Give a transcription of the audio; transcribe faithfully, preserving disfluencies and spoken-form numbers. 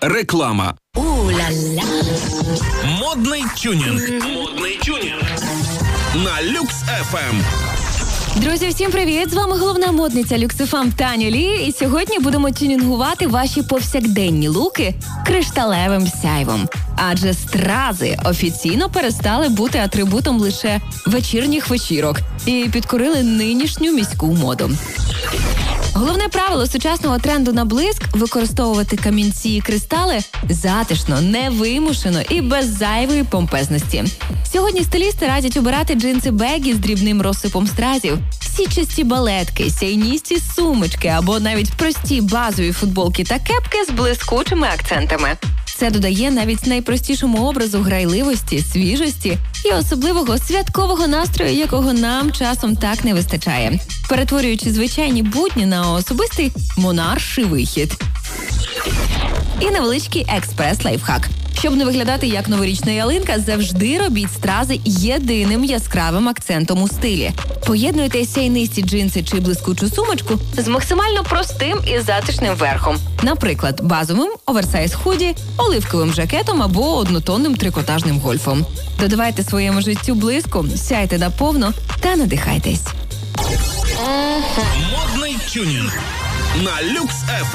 Реклама. У-ля-ля. Модний тюнінг. Модний тюнінг. На Люкс еф ем. Друзі, всім привіт! З вами головна модниця Люкс еф ем Таня Лі. І сьогодні будемо тюнінгувати ваші повсякденні луки кришталевим сяйвом. Адже стрази офіційно перестали бути атрибутом лише вечірніх вечірок і підкорили нинішню міську моду. Головне правило сучасного тренду на блиск – використовувати камінці і кристали затишно, невимушено і без зайвої помпезності. Сьогодні стилісти радять обирати джинси-бегі з дрібним розсипом стразів, сітчасті балетки, сяйністі сумочки або навіть прості базові футболки та кепки з блискучими акцентами. Це додає навіть найпростішому образу грайливості, свіжості і особливого святкового настрою, якого нам часом так не вистачає, перетворюючи звичайні будні на особистий монарший вихід. І невеличкий експрес-лайфхак. Щоб не виглядати як новорічна ялинка, завжди робіть стрази єдиним яскравим акцентом у стилі. Поєднуйте сяйнисті джинси чи блискучу сумочку з максимально простим і затишним верхом. Наприклад, базовим оверсайз худі, оливковим жакетом або однотонним трикотажним гольфом. Додавайте своєму життю блиску, сяйте наповно та надихайтесь. Модний тюнінг. На Люкс еф ем.